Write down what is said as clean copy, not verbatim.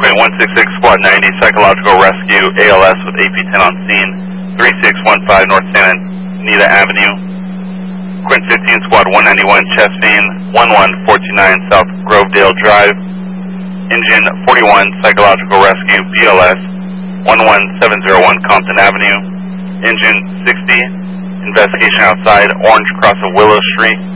Quint 166, Squad 90, Psychological Rescue, ALS with AP10 on scene, 3615 North Santa Anita Avenue. Quint 15, Squad 191, chest vein, 11429 South Grovedale Drive. Engine 41, Psychological Rescue, BLS, 11701 Compton Avenue. Engine 60, investigation outside, Orange Cross of Willow Street.